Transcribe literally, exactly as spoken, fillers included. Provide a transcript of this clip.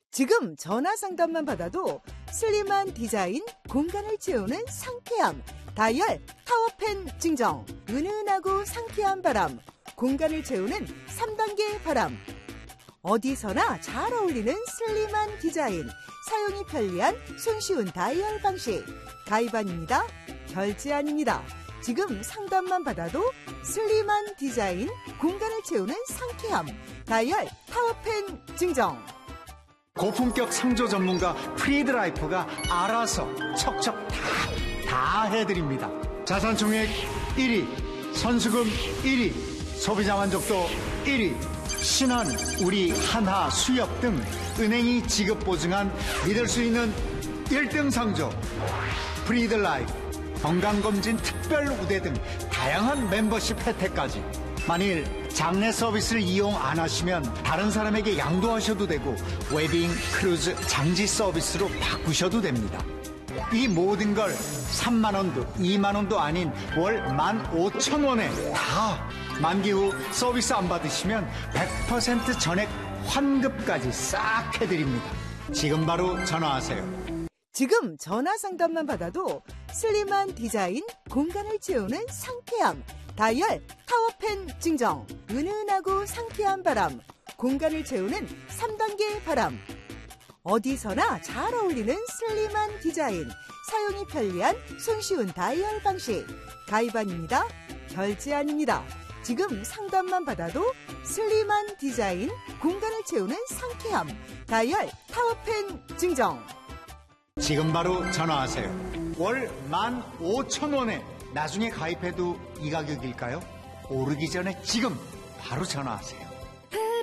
지금 전화 상담만 받아도 슬림한 디자인, 공간을 채우는 상쾌함, 다이얼 타워팬 증정, 은은하고 상쾌한 바람, 공간을 채우는 삼 단계 바람. 어디서나 잘 어울리는 슬림한 디자인, 사용이 편리한 손쉬운 다이얼 방식. 가입 아닙니다. 결제 아닙니다. 지금 상담만 받아도 슬림한 디자인, 공간을 채우는 상쾌함, 다이얼 타워팬 증정. 고품격 상조 전문가 프리드라이프가 알아서 척척 다, 다 해드립니다. 자산총액 일 위, 선수금 일 위, 소비자 만족도 일 위, 신한, 우리, 한화, 수협 등 은행이 지급 보증한 믿을 수 있는 일 등 상조 프리드라이프, 건강검진 특별 우대 등 다양한 멤버십 혜택까지. 만일 장례 서비스를 이용 안 하시면 다른 사람에게 양도하셔도 되고 웨딩, 크루즈, 장지 서비스로 바꾸셔도 됩니다. 이 모든 걸 삼만 원도 이만 원도 아닌 월 만 오천 원에 다. 만기 후 서비스 안 받으시면 백 퍼센트 전액 환급까지 싹 해드립니다. 지금 바로 전화하세요. 지금 전화 상담만 받아도 슬림한 디자인, 공간을 채우는 상쾌함, 다이얼 타워팬 증정, 은은하고 상쾌한 바람, 공간을 채우는 삼 단계 바람. 어디서나 잘 어울리는 슬림한 디자인, 사용이 편리한 손쉬운 다이얼 방식. 가입 아닙니다. 결제 아닙니다. 지금 상담만 받아도 슬림한 디자인, 공간을 채우는 상쾌함, 다이얼 타워팬 증정. 지금 바로 전화하세요. 월 만 오천 원에 나중에 가입해도 이 가격일까요? 오르기 전에 지금 바로 전화하세요.